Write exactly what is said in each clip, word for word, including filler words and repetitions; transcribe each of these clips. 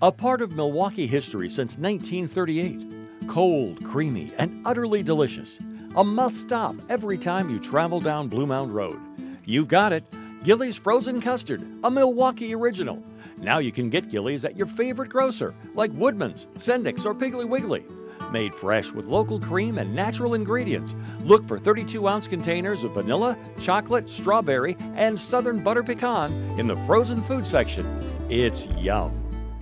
A part of Milwaukee history since nineteen thirty-eight. Cold, creamy, and utterly delicious. A must-stop every time you travel down Blue Mound Road. You've got it. Gillies Frozen Custard, a Milwaukee original. Now you can get Gillies at your favorite grocer, like Woodman's, Sendik's, or Piggly Wiggly. Made fresh with local cream and natural ingredients. Look for thirty-two ounce containers of vanilla, chocolate, strawberry, and southern butter pecan in the frozen food section. It's yum.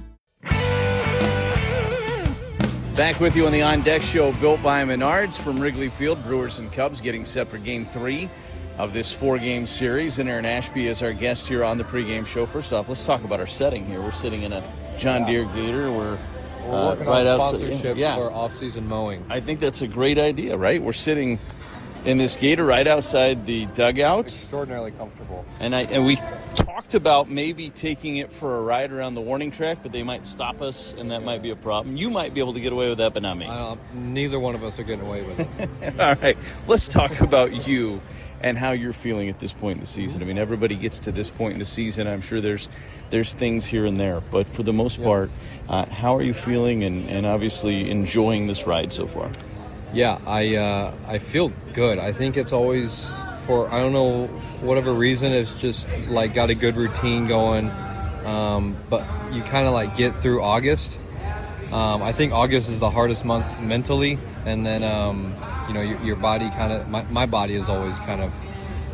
Back with you on the On Deck Show, built by Menards from Wrigley Field. Brewers and Cubs getting set for Game three of this four-game series. And Aaron Ashby is our guest here on the pregame show. First off, let's talk about our setting here. We're sitting in a John Deere Gator. We're, We're uh, working right on outside. sponsorship Yeah. for off-season mowing. I think that's a great idea, right? We're sitting in this Gator right outside the dugout. Extraordinarily comfortable. And I and we talked about maybe taking it for a ride around the warning track, but they might stop us, and that might be a problem. You might be able to get away with that, but not me. Uh, neither one of us are getting away with it. All right, let's talk about you and how you're feeling at this point in the season. I mean, everybody gets to this point in the season. I'm sure there's there's things here and there, but for the most Yeah. part, uh, how are you feeling and, and obviously enjoying this ride so far? Yeah, I uh, I feel good. I think it's always, for, I don't know, whatever reason, it's just like got a good routine going. Um, but you kind of like get through August. Um, I think August is the hardest month mentally. And then, um, you know, your, your body kind of, my, my body has always kind of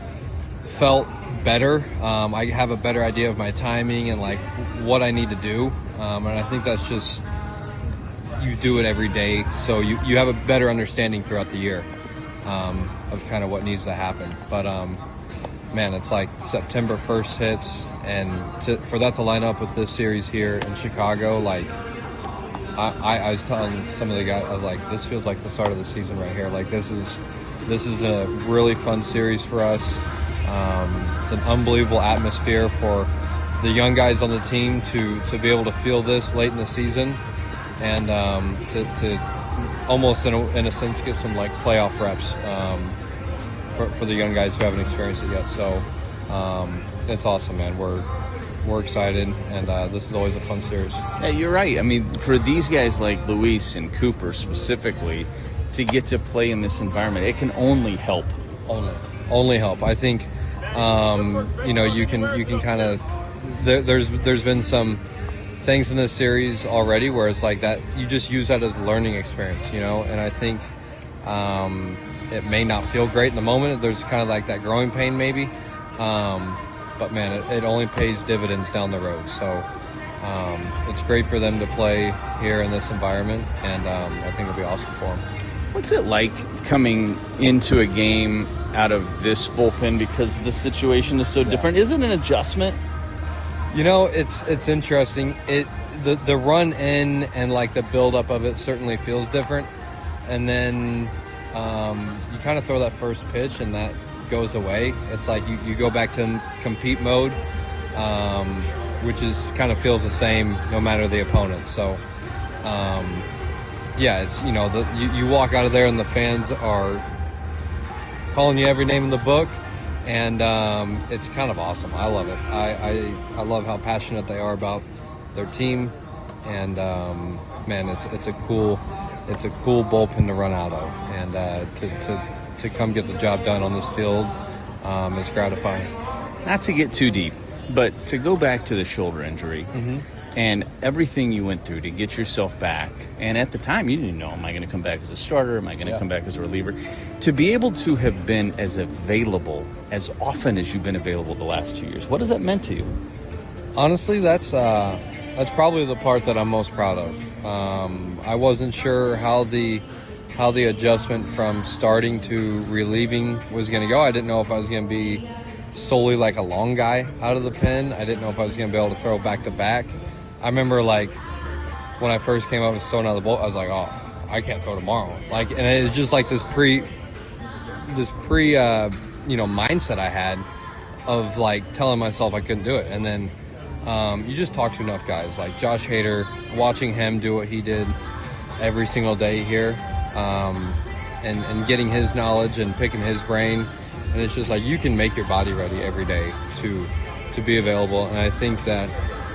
felt better. Um, I have a better idea of my timing and like what I need to do. Um, and I think that's just, you do it every day, so you, you have a better understanding throughout the year um, of kind of what needs to happen. But um, man, it's like September first hits, and to, for that to line up with this series here in Chicago, like I, I, I was telling some of the guys, I was like, this feels like the start of the season right here. Like this is this is a really fun series for us. Um, it's an unbelievable atmosphere for the young guys on the team to to be able to feel this late in the season. And um, to, to almost, in a, in a sense, get some, like, playoff reps um, for, for the young guys who haven't experienced it yet. So um, it's awesome, man. We're we're excited, and uh, this is always a fun series. Yeah, you're right. I mean, for these guys like Luis and Cooper specifically, to get to play in this environment, it can only help. Only, only help. I think, um, you know, you can you can kind of there, there's there's been some things in this series already where it's like that you just use that as a learning experience, you know. And I think um, it may not feel great in the moment. There's kind of like that growing pain maybe, um, but man, it, it only pays dividends down the road. So um, it's great for them to play here in this environment, and um, I think it'll be awesome for them. What's it like coming into a game out of this bullpen because the situation is so Yeah. different? Is it an adjustment? You know, it's it's interesting. It the the run in and like the build up of it certainly feels different, and then um, you kind of throw that first pitch and that goes away. It's like you, you go back to compete mode, um, which is kind of feels the same no matter the opponent. So, um, yeah, it's you know the, you, you walk out of there and the fans are calling you every name in the book. And um, it's kind of awesome. I love it. I, I I love how passionate they are about their team, and um, man, it's it's a cool it's a cool bullpen to run out of, and uh, to, to to come get the job done on this field, um, is gratifying. Not to get too deep, but to go back to the shoulder injury Mm-hmm. and everything you went through to get yourself back. And at the time, you didn't know, am I going to come back as a starter? Am I going to Yeah. come back as a reliever? To be able to have been as available as often as you've been available the last two years, what has that meant to you? Honestly, that's uh, that's probably the part that I'm most proud of. Um, I wasn't sure how the how the adjustment from starting to relieving was going to go. I didn't know if I was going to be solely like a long guy out of the pen. I didn't know if I was going to be able to throw back to back. I remember like when I first came up with throwing out of the bolt, I was like, oh, I can't throw tomorrow. Like, and it's just like this pre, this pre, uh, you know, mindset I had of like telling myself I couldn't do it. And then um, you just talk to enough guys like Josh Hader, watching him do what he did every single day here, um, and, and getting his knowledge and picking his brain. And it's just like you can make your body ready every day to to be available. And I think that